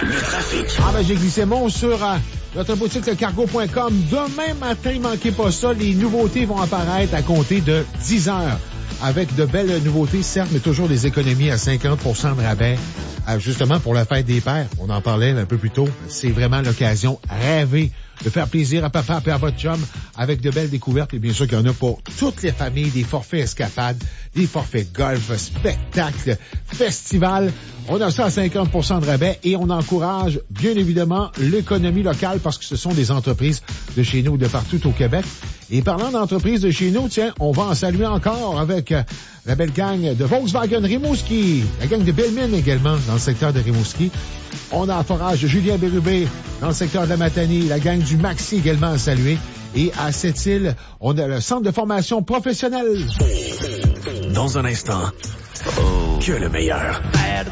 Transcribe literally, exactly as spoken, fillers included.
Le trafic. Ah ben j'ai glissé mon sur euh, notre boutique le cargo point com. Demain matin, manquez pas ça, les nouveautés vont apparaître à compter de dix heures. Avec de belles nouveautés, certes, mais toujours des économies à cinquante pour cent de rabais. Euh, justement, pour la fête des pères, on en parlait un peu plus tôt. C'est vraiment l'occasion rêvée de faire plaisir à papa et à votre chum avec de belles découvertes. Et bien sûr qu'il y en a pour toutes les familles, des forfaits escapades, des forfaits golf, spectacles, festivals. On a ça à cinquante pour cent de rabais et on encourage bien évidemment l'économie locale parce que ce sont des entreprises de chez nous, de partout au Québec. Et parlant d'entreprises de chez nous, tiens, on va en saluer encore avec euh, la belle gang de Volkswagen Rimouski, la gang de Belmine également dans le secteur de Rimouski. On a en forage de Julien Bérubé dans le secteur de la Matanie, la gang du Maxi également à saluer. Et à Sept-Îles, on a le centre de formation professionnelle. Dans un instant, oh, que le meilleur.